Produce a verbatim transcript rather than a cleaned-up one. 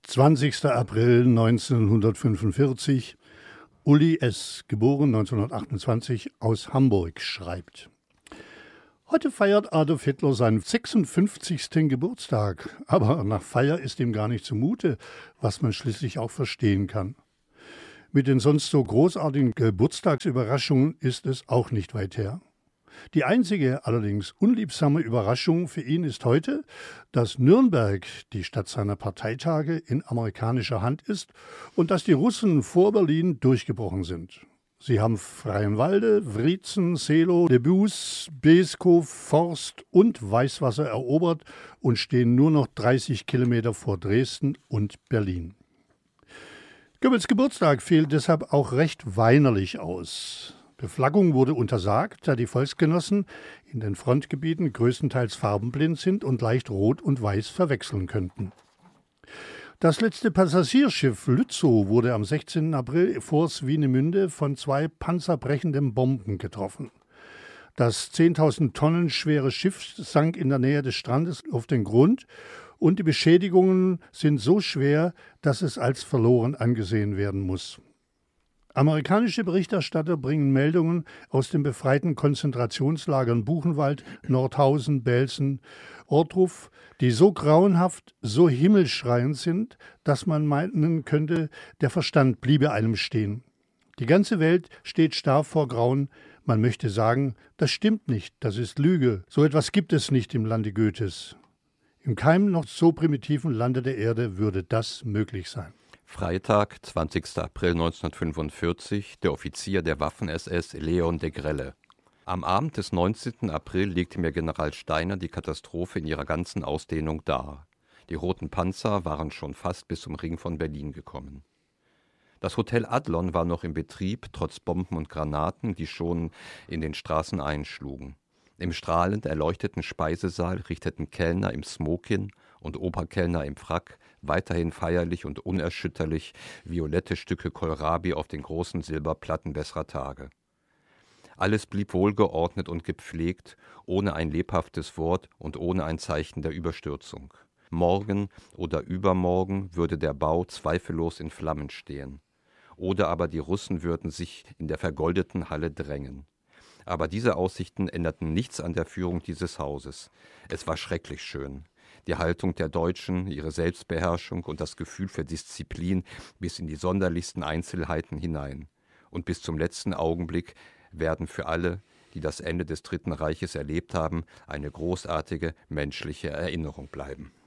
zwanzigster April neunzehnhundertfünfundvierzig. Uli S., geboren neunzehnhundertachtundzwanzig, aus Hamburg, schreibt: Heute feiert Adolf Hitler seinen sechsundfünfzigsten Geburtstag. Aber nach Feier ist ihm gar nicht zumute, was man schließlich auch verstehen kann. Mit den sonst so großartigen Geburtstagsüberraschungen ist es auch nicht weit her. Die einzige, allerdings unliebsame Überraschung für ihn ist heute, dass Nürnberg, die Stadt seiner Parteitage, in amerikanischer Hand ist und dass die Russen vor Berlin durchgebrochen sind. Sie haben Freienwalde, Wriezen, Seelow, Lebus, Beeskow, Forst und Weißwasser erobert und stehen nur noch dreißig Kilometer vor Dresden und Berlin. Goebbels Geburtstag fiel deshalb auch recht weinerlich aus. Beflaggung wurde untersagt, da die Volksgenossen in den Frontgebieten größtenteils farbenblind sind und leicht Rot und Weiß verwechseln könnten. Das letzte Passagierschiff Lützow wurde am sechzehnten April vor Swinemünde von zwei panzerbrechenden Bomben getroffen. Das zehntausend Tonnen schwere Schiff sank in der Nähe des Strandes auf den Grund und die Beschädigungen sind so schwer, dass es als verloren angesehen werden muss. Amerikanische Berichterstatter bringen Meldungen aus den befreiten Konzentrationslagern Buchenwald, Nordhausen, Belsen, Ortruf, die so grauenhaft, so himmelschreiend sind, dass man meinen könnte, der Verstand bliebe einem stehen. Die ganze Welt steht starr vor Grauen. Man möchte sagen, das stimmt nicht, das ist Lüge. So etwas gibt es nicht im Lande Goethes. Im keinem noch so primitiven Lande der Erde würde das möglich sein. Freitag, zwanzigster April neunzehnhundertfünfundvierzig, der Offizier der Waffen-S S Leon de Grelle. Am Abend des neunzehnten April legte mir General Steiner die Katastrophe in ihrer ganzen Ausdehnung dar. Die roten Panzer waren schon fast bis zum Ring von Berlin gekommen. Das Hotel Adlon war noch im Betrieb, trotz Bomben und Granaten, die schon in den Straßen einschlugen. Im strahlend erleuchteten Speisesaal richteten Kellner im Smoking und Oberkellner im Frack weiterhin feierlich und unerschütterlich violette Stücke Kohlrabi auf den großen Silberplatten besserer Tage. Alles blieb wohlgeordnet und gepflegt, ohne ein lebhaftes Wort und ohne ein Zeichen der Überstürzung. Morgen oder übermorgen würde der Bau zweifellos in Flammen stehen. Oder aber die Russen würden sich in der vergoldeten Halle drängen. Aber diese Aussichten änderten nichts an der Führung dieses Hauses. Es war schrecklich schön. Die Haltung der Deutschen, ihre Selbstbeherrschung und das Gefühl für Disziplin bis in die sonderlichsten Einzelheiten hinein. Und bis zum letzten Augenblick werden für alle, die das Ende des Dritten Reiches erlebt haben, eine großartige menschliche Erinnerung bleiben.